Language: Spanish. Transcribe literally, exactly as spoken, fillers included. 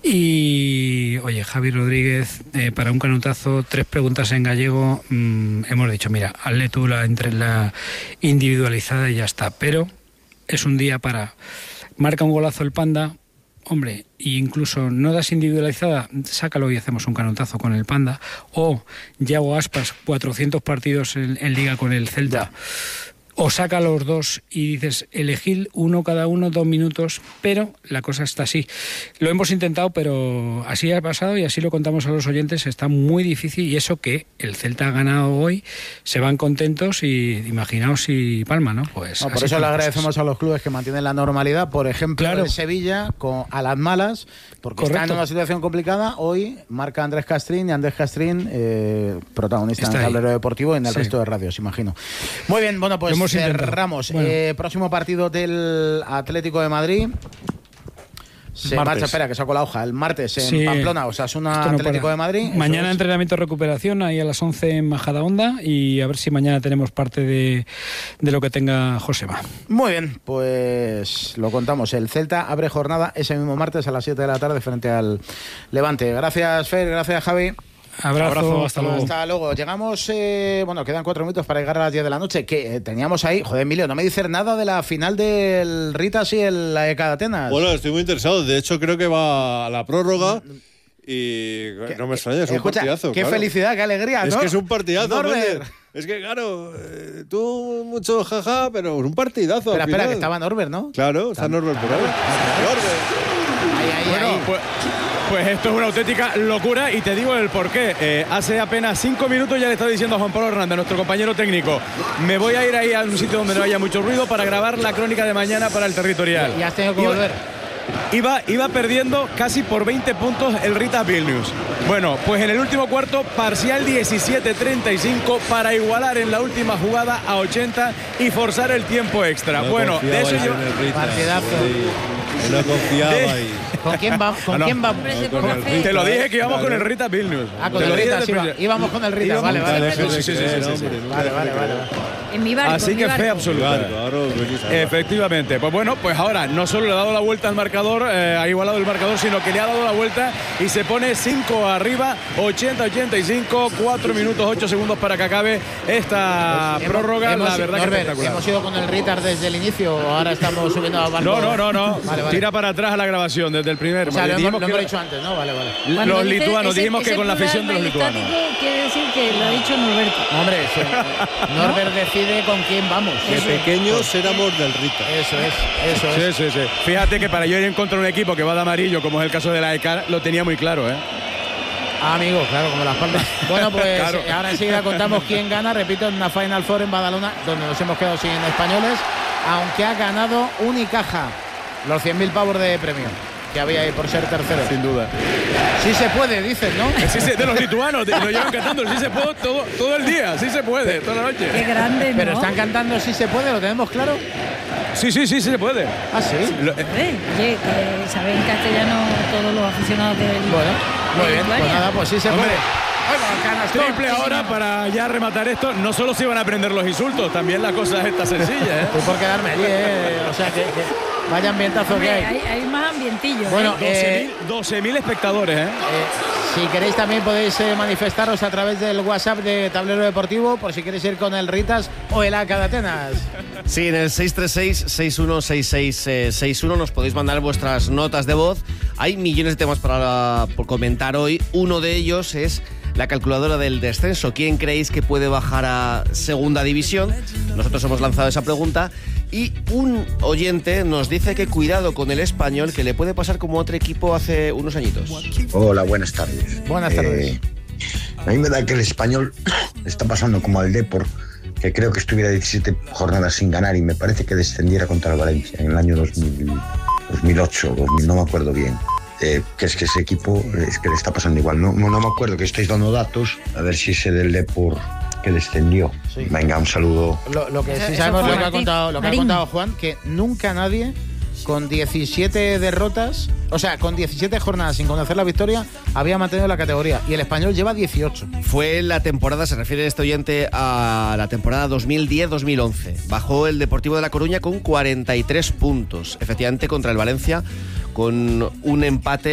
Y, oye, Javi Rodríguez, eh, para un canutazo, tres preguntas en gallego, mmm, hemos dicho, mira, hazle tú la, entre la individualizada y ya está, pero es un día para... Marca un golazo el Panda, hombre, e incluso no das individualizada, sácalo y hacemos un canutazo con el Panda, o Yago Aspas, cuatrocientos partidos en, en Liga con el Celta... O saca los dos y dices, elegir uno cada uno, dos minutos, pero la cosa está así. Lo hemos intentado, pero así ha pasado y así lo contamos a los oyentes. Está muy difícil y eso que el Celta ha ganado hoy, se van contentos y imaginaos si palma, ¿no? Pues no, por eso le agradecemos cosas a los clubes que mantienen la normalidad. Por ejemplo, claro. En Sevilla, con, a las malas, porque Correcto. Están en una situación complicada. Hoy marca Andrés Castrín y Andrés Castrín, eh, protagonista está en el tablero deportivo y en el sí. resto de radios, imagino. Muy bien, bueno, pues cerramos. Bueno. Eh, próximo partido del Atlético de Madrid. Se martes. marcha, espera, que saco la hoja. El martes en sí. Pamplona, Osasuna, no Atlético para. de Madrid. Mañana es. entrenamiento recuperación, ahí a las once en Majadahonda, y a ver si mañana tenemos parte de, de lo que tenga Josema. Muy bien, pues lo contamos. El Celta abre jornada ese mismo martes a las siete de la tarde frente al Levante. Gracias, Fer, gracias, Javi. Abrazo, Abrazo, hasta luego. Hasta luego. Llegamos, eh, bueno, quedan cuatro minutos para llegar a las diez de la noche. Que eh, teníamos ahí, joder, Emilio, no me dices nada de la final del Ritas y el la E C A de Atenas. Bueno, estoy muy interesado. De hecho, creo que va a la prórroga y ¿Qué? no me extraña, es Escucha, un partidazo. Qué claro. felicidad, qué alegría, ¿no? Es que es un partidazo, Norbert. Es que, claro, eh, tú mucho jaja, pero es un partidazo. Espera, espera, que estaba Norbert, ¿no? Claro, está Norbert por ahí. Norbert. Ahí, ahí, bueno, ahí. Pues... Pues esto es una auténtica locura y te digo el porqué. Eh, hace apenas cinco minutos ya le estaba diciendo a Juan Pablo Hernández, nuestro compañero técnico, me voy a ir ahí a un sitio donde no haya mucho ruido para grabar la crónica de mañana para el territorial. Ya has tenido que iba, volver. Iba, iba perdiendo casi por veinte puntos el Ritas Vilnius. Bueno, pues en el último cuarto, parcial diecisiete treinta y cinco para igualar en la última jugada a ochenta y forzar el tiempo extra. No bueno, de eso yo... Partidazo. Sí, no confiaba de... ahí. ¿Con quién vamos? ¿Con ah, no. quién vamos? No, con el Te lo dije que íbamos vale. con el Ritas Vilnius. Ah, con el Ritas, iba, íbamos con el Ritas, vale, vale. Sí, sí, sí, sí, sí, sí. Vale, vale, vale. En mi barco. Así en que mi barco. fe absoluta. Claro, efectivamente. Pues bueno, pues ahora no solo le ha dado la vuelta al marcador, eh, ha igualado el marcador, sino que le ha dado la vuelta y se pone cinco arriba, ochenta ochenta y cinco, cuatro minutos, ocho segundos para que acabe esta pues, prórroga. Hemos, la verdad Norbert, que espectacular. ¿Hemos ido con el Ritas desde el inicio o ahora estamos subiendo al barco? No, no, no, no. Vale, vale. Tira para atrás a la grabación desde el primer. O sea, lo hemos, lo que hemos dicho antes, ¿no? Vale, vale. Cuando los dice lituanos, ese, dijimos ese que con la afición de los lituanos. Quiere decir que lo ha dicho Norberto. Hombre, sí. Norbert decide con quién vamos. De pequeños éramos del Rita. Eso es, eso es. Sí, sí, sí. Fíjate que para yo ir en contra de un equipo que va de amarillo, como es el caso de la E C A, lo tenía muy claro, ¿eh? Ah, amigo, claro, como las palmas. Bueno, pues Claro. ahora enseguida contamos quién gana. Repito, en una Final Four en Badalona, donde nos hemos quedado sin españoles, aunque ha ganado Unicaja los cien mil pavos de premio que había ahí por ser tercero. Sin duda. Sí se puede, dicen, ¿no? Sí, sí, de los lituanos, lo llevan cantando, sí se puede todo, todo el día, sí se puede, toda la noche. Qué grande, ¿no? Pero están cantando sí se puede, ¿lo tenemos claro? Sí, sí, sí, sí se puede. Ah, sí. Lo- Hombre, oye, que saben castellano todos los aficionados del... Bueno, muy de bien, pues Lituania. nada, pues sí se Hombre, puede. Oiga, canastón. Triple ahora para ya rematar esto. No solo se van a aprender los insultos, también la cosa es esta sencilla, ¿eh? Estoy por quedarme allí, ¿eh? O sea, que, que vaya ambientazo Hombre, que hay. hay, hay más ambientillo. Bueno, ¿eh? doce mil espectadores, ¿eh? Eh, si queréis también podéis eh, manifestaros a través del WhatsApp de Tablero Deportivo por si queréis ir con el Ritas o el A C A de Atenas. Sí, en el seis tres seis, seis uno seis seis seis uno nos podéis mandar vuestras notas de voz. Hay millones de temas para por comentar hoy. Uno de ellos es la calculadora del descenso. ¿Quién creéis que puede bajar a segunda división? Nosotros hemos lanzado esa pregunta y un oyente nos dice que cuidado con el Español, que le puede pasar como otro equipo hace unos añitos. Hola, buenas tardes. Buenas tardes. Eh, a mí me da que el Español está pasando como al Depor, que creo que estuviera diecisiete jornadas sin ganar y me parece que descendiera contra el Valencia en el año dos mil, dos mil ocho, dos mil, no me acuerdo bien. Eh, que es que ese equipo es que le está pasando igual. No, no, no me acuerdo, que estáis dando datos, a ver si ese del Depor que descendió. Sí. Venga, un saludo. Lo, lo que Eso- sí eso sabemos fue lo que ha Martín. contado, lo que ha Marín. contado Juan, que nunca nadie con diecisiete derrotas, o sea, con diecisiete jornadas sin conocer la victoria, había mantenido la categoría. Y el Español lleva dieciocho. Fue la temporada, se refiere este oyente a la temporada dos mil diez dos mil once. Bajó el Deportivo de La Coruña con cuarenta y tres puntos. Efectivamente, contra el Valencia, con un empate